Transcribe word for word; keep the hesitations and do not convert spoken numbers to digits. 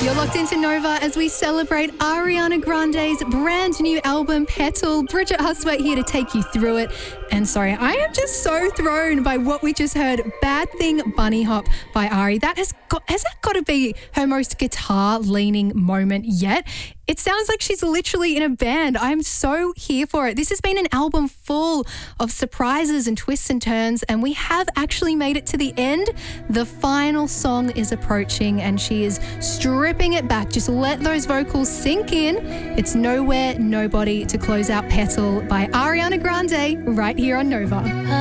You're locked into Nova as we celebrate Ariana Grande's brand new album, Petal. Bridget Hustwaite here to take you through it. And sorry, I am just so thrown by what we just heard. Bad Thing Bunny Hop by Ari. That has got, has that got to be her most guitar-leaning moment yet? It sounds like she's literally in a band. I'm so here for it. This has been an album full of surprises and twists and turns, and we have actually made it to the end. The final song is approaching, and she is stripping it back. Just let those vocals sink in. It's Nowhere, Nobody to close out Petal by Ariana Grande right here on Nova.